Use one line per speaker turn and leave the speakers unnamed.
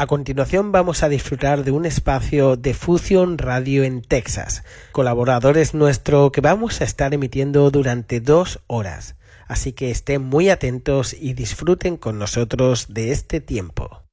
A continuación vamos a disfrutar de un espacio de Fusion Radio en Texas, colaboradores nuestros que vamos a estar emitiendo durante 2 horas. Así que estén muy atentos y disfruten con nosotros de este tiempo.